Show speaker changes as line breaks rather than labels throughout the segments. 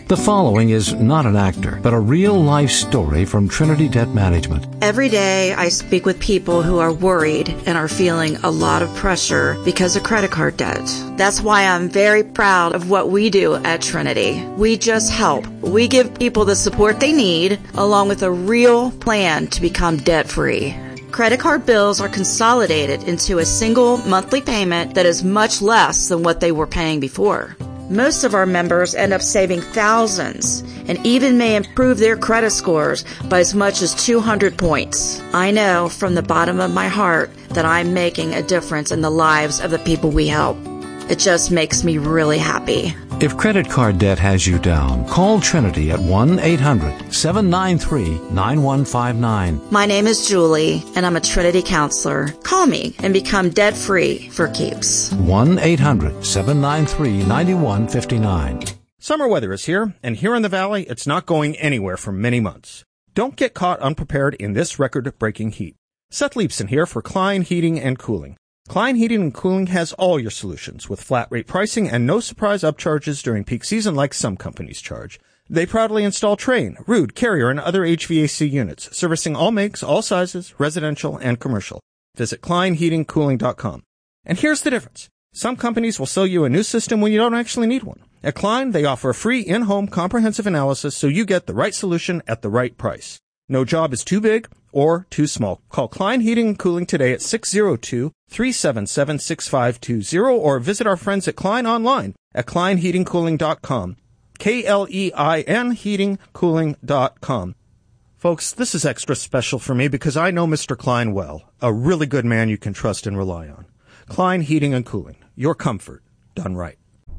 The following is not an actor, but a real-life story from Trinity Debt Management.
Every day I speak with people who are worried and are feeling a lot of pressure because of credit card debt. That's why I'm very proud of what we do at Trinity. We just help. We give people the support they need, along with a real plan to become debt-free. Credit card bills are consolidated into a single monthly payment that is much less than what they were paying before. Most of our members end up saving thousands and even may improve their credit scores by as much as 200 points. I know from the bottom of my heart that I'm making a difference in the lives of the people we help. It just makes me really happy.
If credit card debt has you down, call Trinity at 1-800-793-9159.
My name is Julie, and I'm a Trinity counselor. Call me and become debt-free for keeps.
1-800-793-9159.
Summer weather is here, and here in the Valley, it's not going anywhere for many months. Don't get caught unprepared in this record-breaking heat. Seth Leibson here for Klein Heating and Cooling. Klein Heating and Cooling has all your solutions with flat rate pricing and no surprise upcharges during peak season like some companies charge. They proudly install Trane, Ruud, Carrier, and other HVAC units, servicing all makes, all sizes, residential and commercial. Visit KleinHeatingCooling.com. And here's the difference. Some companies will sell you a new system when you don't actually need one. At Klein, they offer a free in-home comprehensive analysis so you get the right solution at the right price. No job is too big or too small. Call Klein Heating and Cooling today at 602-377-6520 or visit our friends at Klein online at KleinHeatingCooling.com. KLEIN heatingcooling.com. Folks, this is extra special for me because I know Mr. Klein well, a really good man you can trust and rely on. Klein Heating and Cooling, your comfort done right.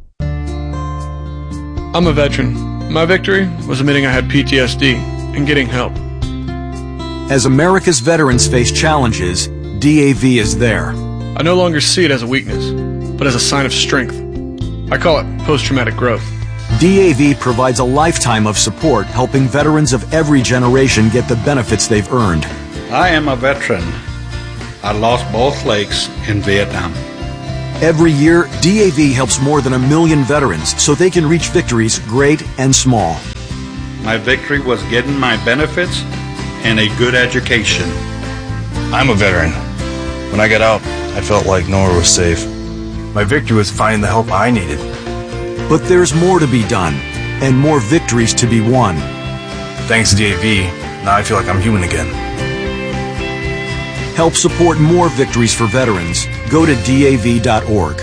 I'm a veteran. My victory was admitting I had PTSD and getting help.
As America's veterans face challenges, DAV is there.
I no longer see it as a weakness, but as a sign of strength. I call it post-traumatic growth.
DAV provides a lifetime of support, helping veterans of every generation get the benefits they've earned.
I am a veteran. I lost both legs in Vietnam.
Every year, DAV helps more than 1 million veterans so they can reach victories great and small.
My victory was getting my benefits and a good education.
I'm a veteran. When I got out, I felt like nowhere was safe. My victory was finding the help I needed.
But there's more to be done, and more victories to be won.
Thanks to DAV, now I feel like I'm human again.
Help support more victories for veterans. Go to DAV.org.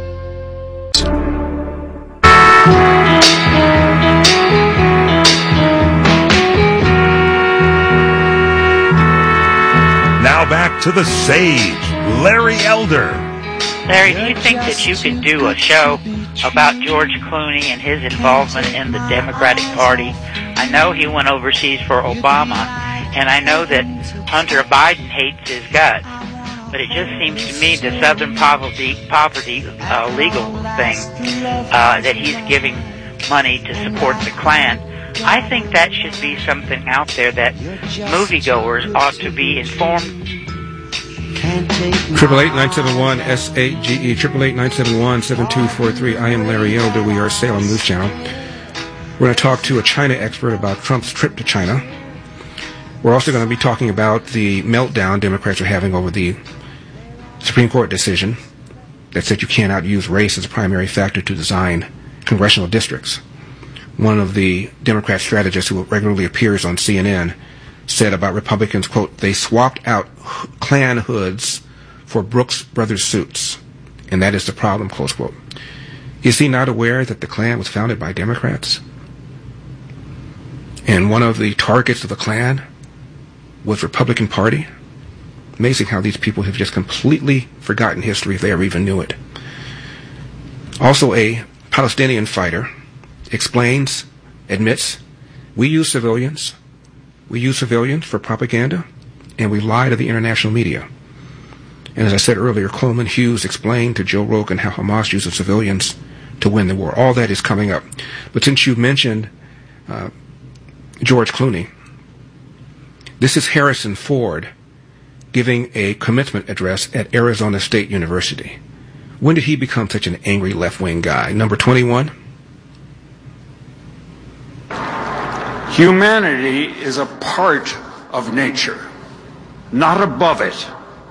Now back to the sage, Larry Elder.
Larry, do you think that you could do a show about George Clooney and his involvement in the Democratic Party? I know he went overseas for Obama, and I know that Hunter Biden hates his guts, but it just seems to me the Southern poverty legal thing, that he's giving money to support the Klan, I think that should be something out there that moviegoers ought to be informed.
888-971-SAGE, 888-971-7243. I am Larry Elder. We are Salem News Channel. We're going to talk to a China expert about Trump's trip to China. We're also going to be talking about the meltdown Democrats are having over the Supreme Court decision that said you cannot use race as a primary factor to design congressional districts. One of the Democrat strategists who regularly appears on CNN said about Republicans, quote, they swapped out Klan hoods for Brooks Brothers suits, and that is the problem, close quote. Is he not aware that the Klan was founded by Democrats? And one of the targets of the Klan was Republican Party? Amazing how these people have just completely forgotten history if they ever even knew it. Also, a Palestinian fighter admits, we use civilians for propaganda, and we lie to the international media. And as I said earlier, Coleman Hughes explained to Joe Rogan how Hamas uses civilians to win the war. All that is coming up. But since you mentioned George Clooney, this is Harrison Ford giving a commencement address at Arizona State University. When did he become such an angry left-wing guy? Number 21?
Humanity is a part of nature, not above it.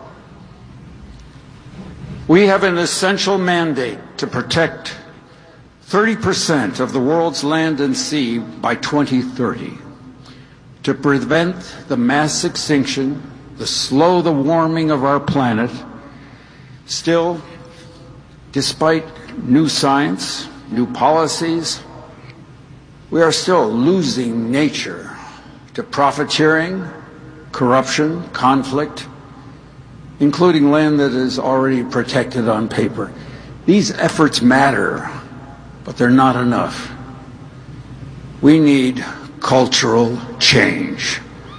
We have an essential mandate to protect 30% of the world's land and sea by 2030, to prevent the mass extinction, to slow the warming of our planet. Still, despite new science, new policies, we are still losing nature to profiteering, corruption, conflict, including land that is already protected on paper. These efforts matter, but they're not enough. We need cultural change.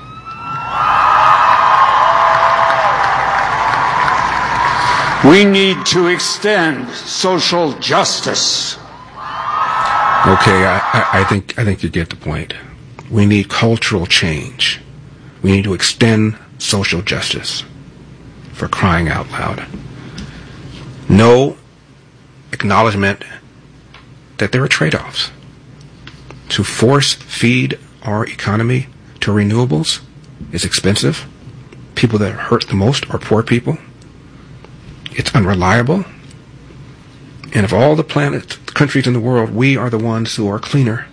We need to extend social justice.
Okay, I think you get the point. We need cultural change. We need to extend social justice, for crying out loud. No acknowledgement that there are trade-offs. To force feed our economy to renewables is expensive. People that are hurt the most are poor people. It's unreliable. And of all the countries in the world, we are the ones who are cleaner